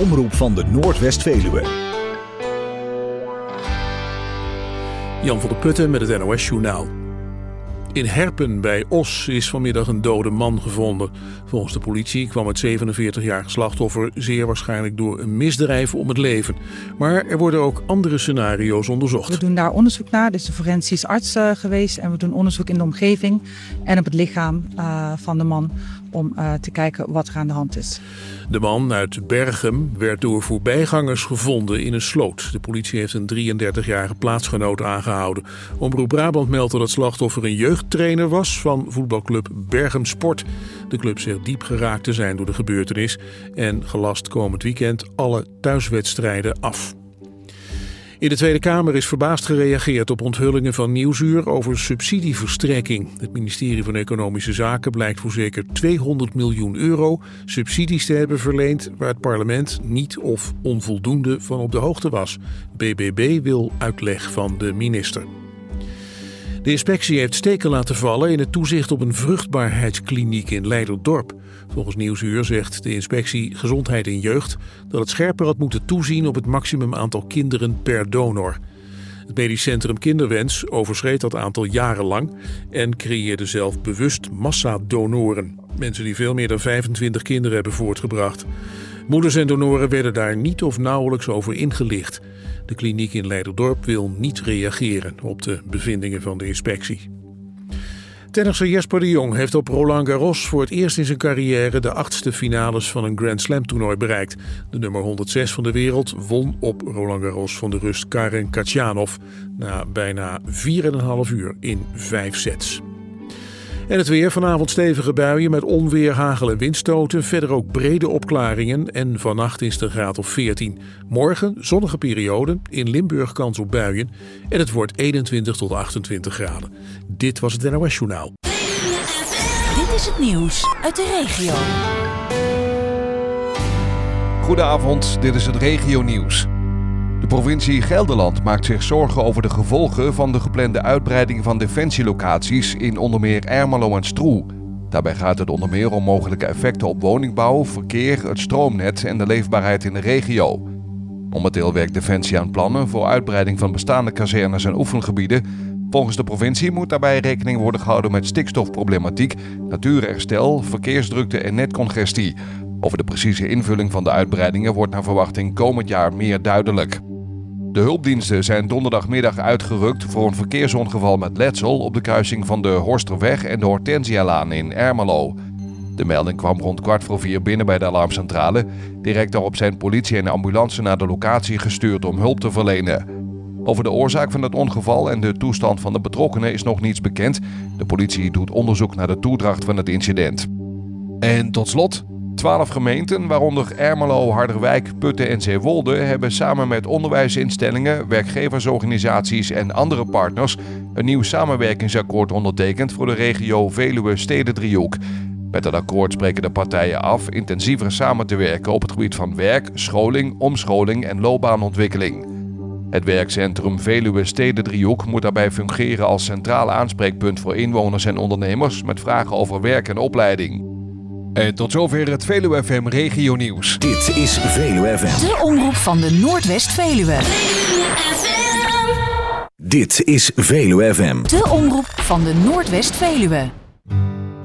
omroep van de Noordwest-Veluwe. Jan van der Putten met het NOS-journaal. In Herpen bij Os is vanmiddag een dode man gevonden. Volgens de politie kwam het 47-jarige slachtoffer zeer waarschijnlijk door een misdrijf om het leven. Maar er worden ook andere scenario's onderzocht. We doen daar onderzoek naar, er is de forensisch arts geweest en we doen onderzoek in de omgeving en op het lichaam van de man om te kijken wat er aan de hand is. De man uit Berchem werd door voorbijgangers gevonden in een sloot. De politie heeft een 33-jarige plaatsgenoot aangehouden. Omroep Brabant meldt dat het slachtoffer een jeugdtrainer was van voetbalclub Berchem Sport. De club zegt diep geraakt te zijn door de gebeurtenis en gelast komend weekend alle thuiswedstrijden af. In de Tweede Kamer is verbaasd gereageerd op onthullingen van Nieuwsuur over subsidieverstrekking. Het ministerie van Economische Zaken blijkt voor zeker 200 miljoen euro subsidies te hebben verleend waar het parlement niet of onvoldoende van op de hoogte was. BBB wil uitleg van de minister. De inspectie heeft steken laten vallen in het toezicht op een vruchtbaarheidskliniek in Leiderdorp. Volgens Nieuwsuur zegt de inspectie Gezondheid en Jeugd dat het scherper had moeten toezien op het maximum aantal kinderen per donor. Het medisch centrum Kinderwens overschreed dat aantal jarenlang en creëerde zelf bewust massadonoren. Mensen die veel meer dan 25 kinderen hebben voortgebracht. Moeders en donoren werden daar niet of nauwelijks over ingelicht. De kliniek in Leiderdorp wil niet reageren op de bevindingen van de inspectie. Tennisser Jesper de Jong heeft op Roland Garros voor het eerst in zijn carrière de 8e finales van een Grand Slam toernooi bereikt. De nummer 106 van de wereld won op Roland Garros van de Rus Karen Khachanov na bijna 4,5 uur in 5 sets. En het weer, vanavond stevige buien met onweer, hagel en windstoten. Verder ook brede opklaringen en vannacht is het een graad of 14. Morgen zonnige perioden, in Limburg kans op buien. En het wordt 21 tot 28 graden. Dit was het NOS Journaal. Dit is het nieuws uit de regio. Goedenavond, dit is het regionieuws. De provincie Gelderland maakt zich zorgen over de gevolgen van de geplande uitbreiding van defensielocaties in onder meer Ermelo en Stroe. Daarbij gaat het onder meer om mogelijke effecten op woningbouw, verkeer, het stroomnet en de leefbaarheid in de regio. Momenteel werkt Defensie aan plannen voor uitbreiding van bestaande kazernes en oefengebieden. Volgens de provincie moet daarbij rekening worden gehouden met stikstofproblematiek, natuurherstel, verkeersdrukte en netcongestie. Over de precieze invulling van de uitbreidingen wordt naar verwachting komend jaar meer duidelijk. De hulpdiensten zijn donderdagmiddag uitgerukt voor een verkeersongeval met letsel op de kruising van de Horsterweg en de Hortensialaan in Ermelo. De melding kwam rond 3:15 binnen bij de alarmcentrale. Direct daarop zijn politie en ambulance naar de locatie gestuurd om hulp te verlenen. Over de oorzaak van het ongeval en de toestand van de betrokkenen is nog niets bekend. De politie doet onderzoek naar de toedracht van het incident. En tot slot, 12 gemeenten, waaronder Ermelo, Harderwijk, Putten en Zeewolde, hebben samen met onderwijsinstellingen, werkgeversorganisaties en andere partners een nieuw samenwerkingsakkoord ondertekend voor de regio Veluwe-Stedendriehoek. Met het akkoord spreken de partijen af intensiever samen te werken op het gebied van werk, scholing, omscholing en loopbaanontwikkeling. Het werkcentrum Veluwe-Stedendriehoek moet daarbij fungeren als centraal aanspreekpunt voor inwoners en ondernemers met vragen over werk en opleiding. En tot zover het Veluwe FM Regio Nieuws. Dit is Veluwe FM. De omroep van de Noordwest-Veluwe. Dit is Veluwe FM. De omroep van de Noordwest-Veluwe.